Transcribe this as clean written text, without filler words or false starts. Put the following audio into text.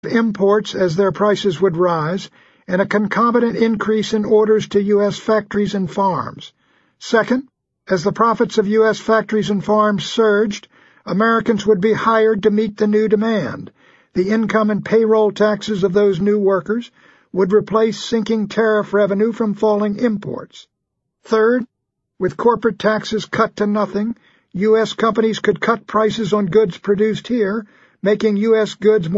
imports as their prices would rise, and a concomitant increase in orders to U.S. factories and farms. Second, as the profits of U.S. factories and farms surged, Americans would be hired to meet the new demand. The income and payroll taxes of those new workers would replace sinking tariff revenue from falling imports. Third, with corporate taxes cut to nothing, U.S. companies could cut prices on goods produced here, making U.S. goods more